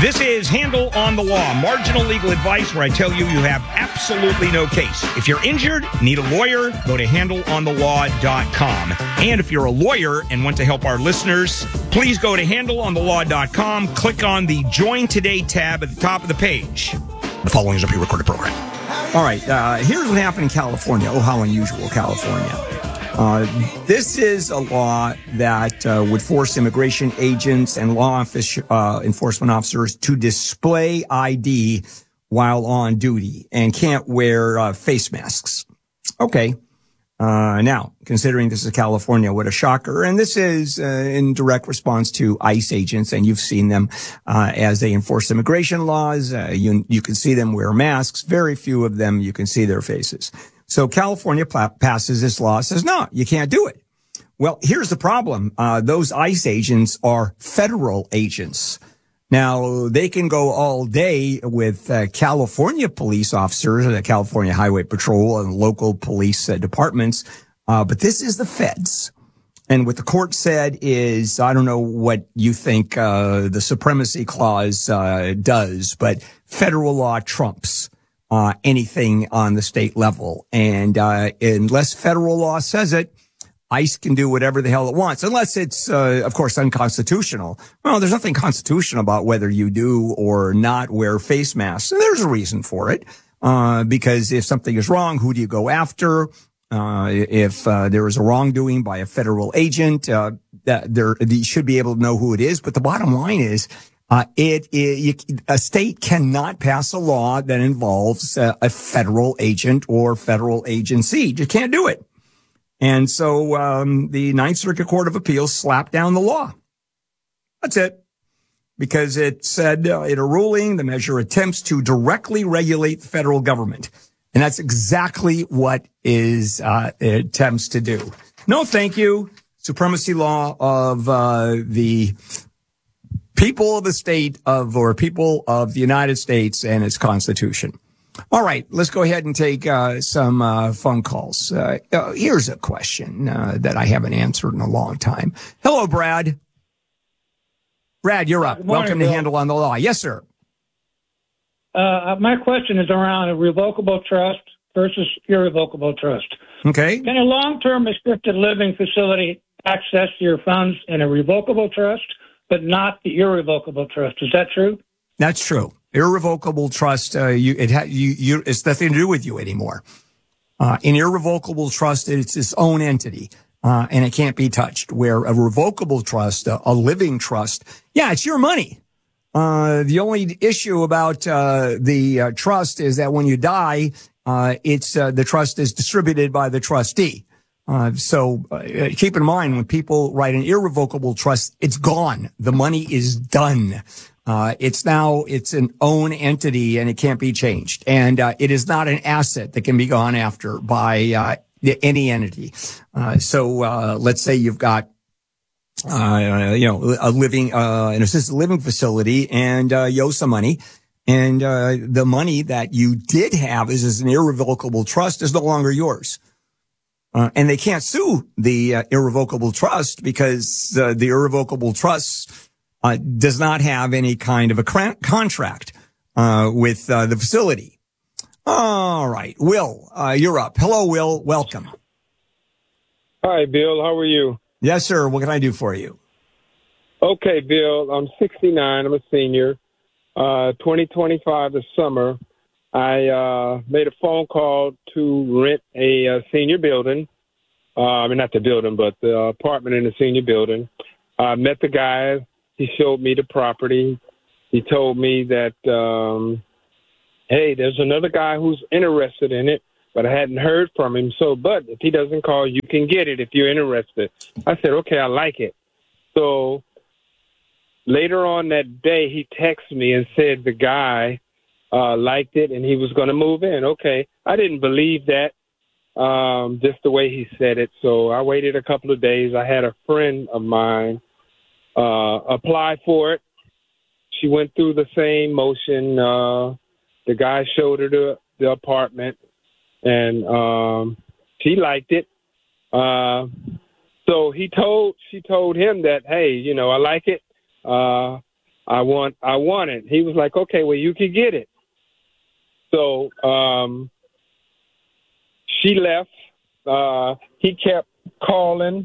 This is Handle on the Law, marginal legal advice where I tell you have absolutely no case. If you're injured, need a lawyer, go to handleonthelaw.com. And if you're a lawyer and want to help our listeners, please go to handleonthelaw.com, click on the Join Today tab at the top of the page. The following is a pre-recorded program. All right, here's what happened in California. Oh, how unusual, California. This is a law that would force immigration agents and law enforcement officers to display ID while on duty and can't wear face masks. Okay. Now, considering this is California, what a shocker. And this is in direct response to ICE agents, and you've seen them as they enforce immigration laws. You can see them wear masks. Very few of them, you can see their faces. So California passes this law, says, no, you can't do it. Well, here's the problem. Those ICE agents are federal agents. Now, they can go all day with California police officers, the California Highway Patrol and local police departments, but this is the feds. And what the court said is, I don't know what you think the Supremacy Clause does, but federal law trumps anything on the state level. And unless federal law says it, ICE can do whatever the hell it wants, unless it's, of course, unconstitutional. Well, there's nothing constitutional about whether you do or not wear face masks. And there's a reason for it, because if something is wrong, who do you go after? If there is a wrongdoing by a federal agent, you should be able to know who it is. But the bottom line is, a state cannot pass a law that involves a federal agent or federal agency. You can't do it. And so the Ninth Circuit Court of Appeals slapped down the law. That's it. Because it said in a ruling, the measure attempts to directly regulate the federal government. And that's exactly what it attempts to do. No, thank you. Supremacy law of the people of the state of, or people of the United States and its Constitution. All right, let's go ahead and take some phone calls. Here's a question that I haven't answered in a long time. Hello, Brad. Brad, you're up. Good morning, welcome Bill. to Handle on the Law. Yes, sir. My question is around a revocable trust versus irrevocable trust. Okay. Can a long-term assisted living facility access your funds in a revocable trust, but not the irrevocable trust? Is that true? That's true. Irrevocable trust, it's nothing to do with you anymore. An irrevocable trust, it's its own entity, and it can't be touched. Where a revocable trust, a living trust, yeah, it's your money. The only issue about the trust is that when you die, the trust is distributed by the trustee. So keep in mind, when people write an irrevocable trust, it's gone. The money is done. It's an own entity and it can't be changed. And it is not an asset that can be gone after by any entity. So let's say you've got an assisted living facility and you owe some money. And the money that you did have as an irrevocable trust is no longer yours. And they can't sue the irrevocable trust because the irrevocable trust does not have any kind of a contract with the facility. All right. Will, you're up. Hello, Will. Welcome. Hi, Bill. How are you? Yes, sir. What can I do for you? Okay, Bill. I'm 69. I'm a senior. 2025 this summer, I made a phone call to rent a senior building. I mean, not the building, but the apartment in the senior building. I met the guy. He showed me the property. He told me that, hey, there's another guy who's interested in it, but I hadn't heard from him. So, but if he doesn't call, you can get it if you're interested. I said, okay, I like it. So later on that day, he texted me and said the guy liked it and he was going to move in. Okay. I didn't believe that, just the way he said it. So I waited a couple of days. I had a friend of mine apply for it. She went through the same motion. The guy showed her the apartment and she liked it. So she told him that, hey, I like it. I want it. He was like, okay, well, you can get it. So she left. He kept calling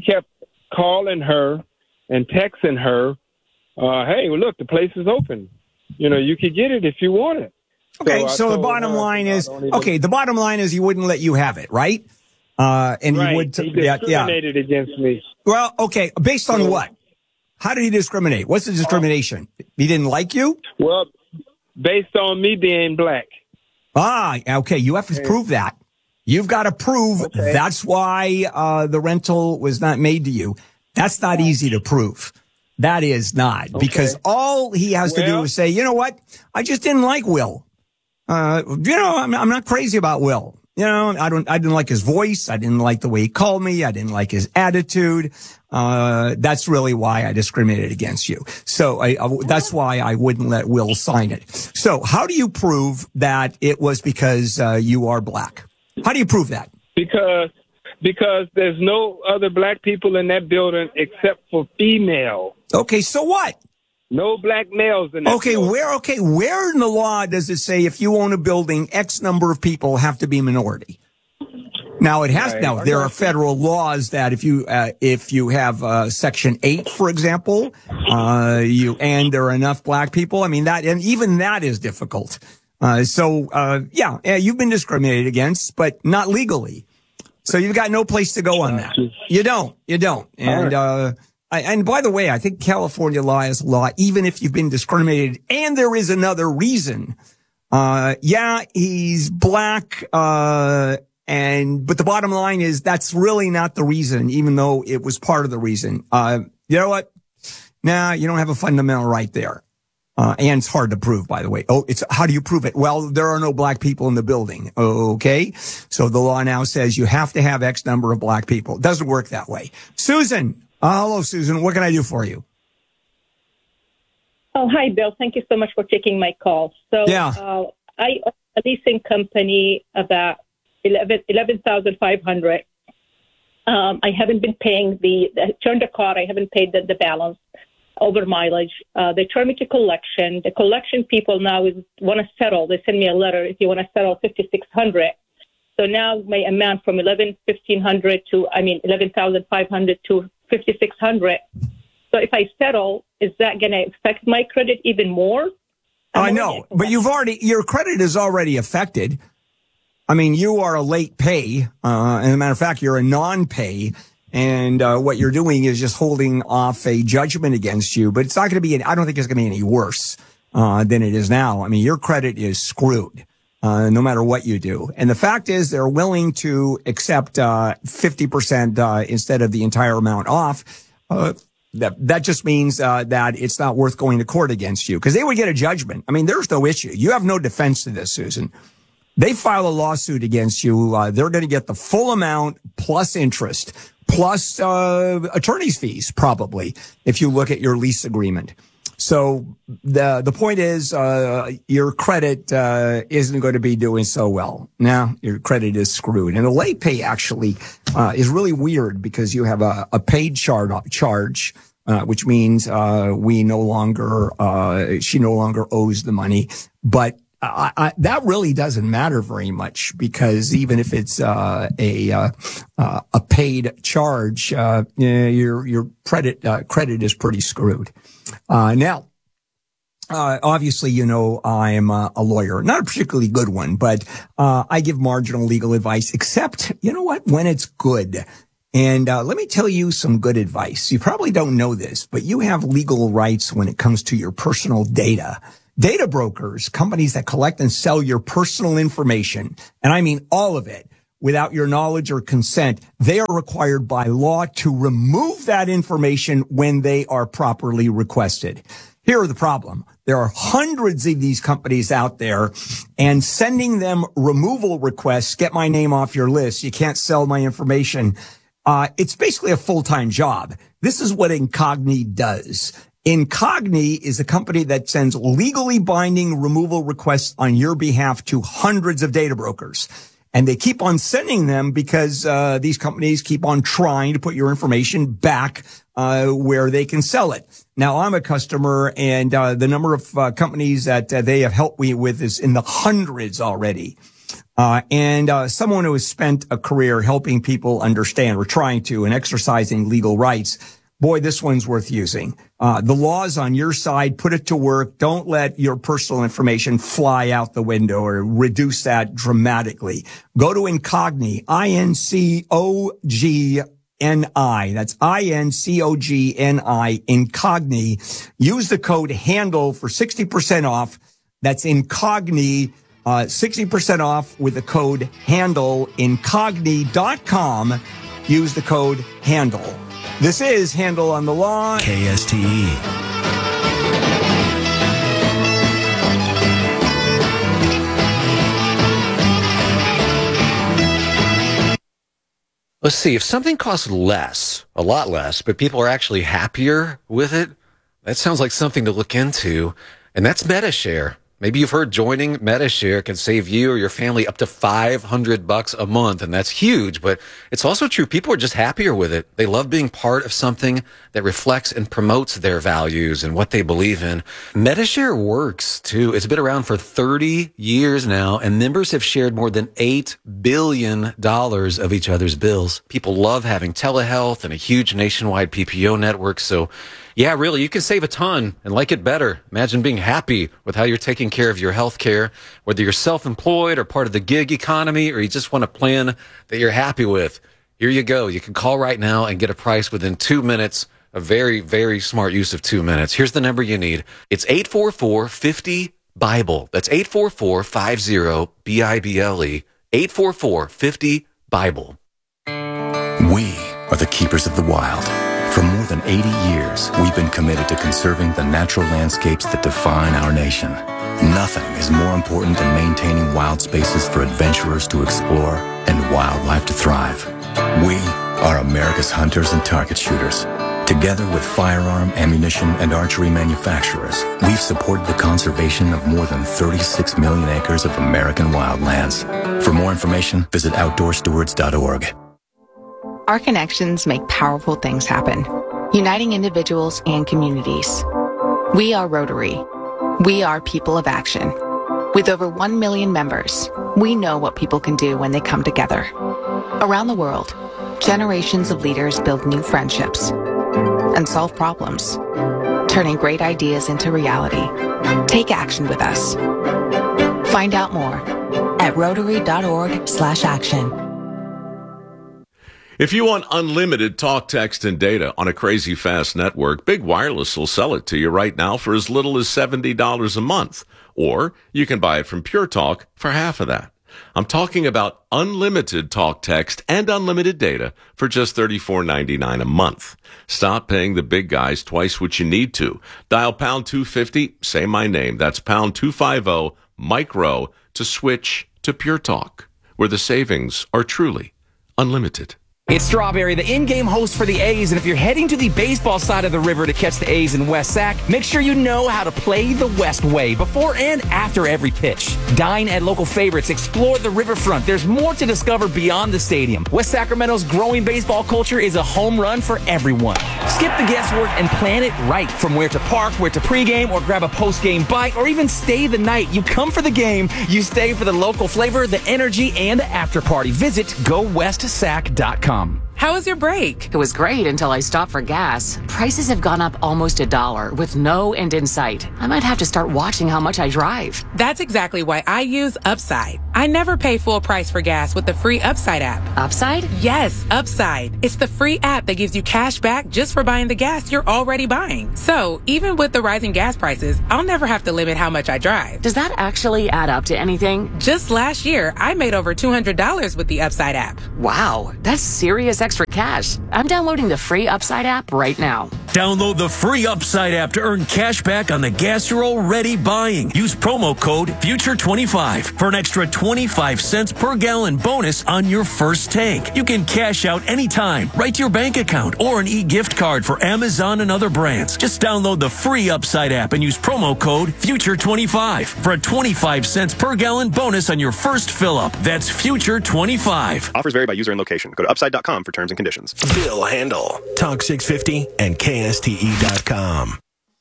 her and texting her, hey, well, look, the place is open. You could get it if you want it. Okay, so the bottom line is, the bottom line is he wouldn't let you have it, right? And right. he would, he discriminated against me. Well, okay, based on what? How did he discriminate? What's the discrimination? He didn't like you? Well, based on me being black. Okay, you have to prove that. You've got to prove that's why the rental was not made to you. That's not easy to prove. That is not, because all he has to do is say, you know what? I just didn't like Will. I'm not crazy about Will. I didn't like his voice. I didn't like the way he called me. I didn't like his attitude. That's really why I discriminated against you. So that's why I wouldn't let Will sign it. So how do you prove that it was because you are black? How do you prove that? Because there's no other black people in that building except for female. Okay, so what? No black males in that building. Where in the law does it say if you own a building, X number of people have to be minority? Now it has. Right. Now there are federal laws that if you have Section 8, for example, and there are enough black people. I mean that, and even that is difficult. You've been discriminated against, but not legally. So you've got no place to go on that. You don't. And and by the way, I think California law is law, even if you've been discriminated. And there is another reason. He's black. But the bottom line is that's really not the reason, even though it was part of the reason. You know what? Nah, you don't have a fundamental right there. And it's hard to prove, by the way. How do you prove it? Well, there are no black people in the building. Okay. So the law now says you have to have X number of black people. It doesn't work that way. Susan. Hello, Susan. What can I do for you? Oh, hi, Bill. Thank you so much for taking my call. So I own a leasing company about $11,500. I haven't been paying I turned the car. I haven't paid the balance over mileage. They turned me to collection. The collection people now want to settle. They send me a letter if you want to settle $5,600. So now my amount from $11,500 to $5,600. So if I settle, is that going to affect my credit even more? I know, but your credit is already affected. I mean, you are a late pay. As a matter of fact, you're a non-pay. And what you're doing is just holding off a judgment against you. But it's not going to be, I don't think it's going to be any worse than it is now. I mean, your credit is screwed no matter what you do. And the fact is they're willing to accept 50% instead of the entire amount off. That just means that it's not worth going to court against you because they would get a judgment. I mean, there's no issue. You have no defense to this, Susan. They file a lawsuit against you. They're going to get the full amount plus interest plus attorney's fees, probably, if you look at your lease agreement. So the point is your credit isn't going to be doing so well. Now your credit is screwed. And a late pay actually is really weird because you have a paid charge, which means she no longer owes the money. But that really doesn't matter very much because even if it's a paid charge, your credit is pretty screwed. Now, obviously, I'm a lawyer, not a particularly good one, but I give marginal legal advice, except, you know what, when it's good. And let me tell you some good advice. You probably don't know this, but you have legal rights when it comes to your personal data. Data brokers, companies that collect and sell your personal information, and I mean all of it, without your knowledge or consent, they are required by law to remove that information when they are properly requested. Here are the problem. There are hundreds of these companies out there, and sending them removal requests, get my name off your list, you can't sell my information. It's basically a full-time job. This is what Incogni does. Incogni is a company that sends legally binding removal requests on your behalf to hundreds of data brokers. And they keep on sending them because these companies keep on trying to put your information back where they can sell it. Now, I'm a customer, and the number of companies that they have helped me with is in the hundreds already. And someone who has spent a career helping people understand, or trying to, and exercising legal rights, boy, this one's worth using. The law's on your side. Put it to work. Don't let your personal information fly out the window or reduce that dramatically. Go to Incogni, INCOGNI. That's INCOGNI, Incogni. Use the code HANDLE for 60% off. That's Incogni, 60% off with the code HANDLE, Incogni.com. Use the code HANDLE. This is Handle on the Law. KSTE. Let's see, if something costs less, a lot less, but people are actually happier with it, that sounds like something to look into, and that's Medi-Share. Maybe you've heard joining Medi-Share can save you or your family up to $500 a month, and that's huge, but it's also true. People are just happier with it. They love being part of something that reflects and promotes their values and what they believe in. Medi-Share works, too. It's been around for 30 years now, and members have shared more than $8 billion of each other's bills. People love having telehealth and a huge nationwide PPO network, so yeah, really, you can save a ton and like it better. Imagine being happy with how you're taking care of your health care, whether you're self-employed or part of the gig economy, or you just want a plan that you're happy with. Here you go. You can call right now and get a price within 2 minutes. A very, very smart use of 2 minutes. Here's the number you need. It's 844-50-BIBLE. That's 844-50-BIBLE. 844-50-BIBLE. We are the keepers of the wild. For more than 80 years, we've been committed to conserving the natural landscapes that define our nation. Nothing is more important than maintaining wild spaces for adventurers to explore and wildlife to thrive. We are America's hunters and target shooters. Together with firearm, ammunition, and archery manufacturers, we've supported the conservation of more than 36 million acres of American wildlands. For more information, visit OutdoorStewards.org. Our connections make powerful things happen, uniting individuals and communities. We are Rotary. We are people of action. With over 1 million members, we know what people can do when they come together. Around the world, generations of leaders build new friendships and solve problems, turning great ideas into reality. Take action with us. Find out more at Rotary.org/action. If you want unlimited talk, text, and data on a crazy fast network, Big Wireless will sell it to you right now for as little as $70 a month. Or you can buy it from Pure Talk for half of that. I'm talking about unlimited talk, text, and unlimited data for just $34.99 a month. Stop paying the big guys twice what you need to. Dial pound 250, say my name. That's pound 250, micro, to switch to Pure Talk, where the savings are truly unlimited. It's Strawberry, the in-game host for the A's, and if you're heading to the baseball side of the river to catch the A's in West Sac, make sure you know how to play the West way before and after every pitch. Dine at local favorites, explore the riverfront. There's more to discover beyond the stadium. West Sacramento's growing baseball culture is a home run for everyone. Skip the guesswork and plan it right. From where to park, where to pregame, or grab a postgame bite, or even stay the night. You come for the game, you stay for the local flavor, the energy, and the after party. Visit GoWestSac.com. How was your break? It was great until I stopped for gas. Prices have gone up almost $1 with no end in sight. I might have to start watching how much I drive. That's exactly why I use Upside. I never pay full price for gas with the free Upside app. Upside? Yes, Upside. It's the free app that gives you cash back just for buying the gas you're already buying. So even with the rising gas prices, I'll never have to limit how much I drive. Does that actually add up to anything? Just last year, I made over $200 with the Upside app. Wow, that's serious extra cash. I'm downloading the free Upside app right now. Download the free Upside app to earn cash back on the gas you're already buying. Use promo code FUTURE25 for an extra 25 cents per gallon bonus on your first tank. You can cash out anytime, right to your bank account, or an e-gift card for Amazon and other brands. Just download the free Upside app and use promo code FUTURE25 for a 25 cents per gallon bonus on your first fill-up. That's FUTURE25. Offers vary by user and location. Go to upside.com for terms terms and conditions. Bill Handel, Talk 650 and KSTE.com.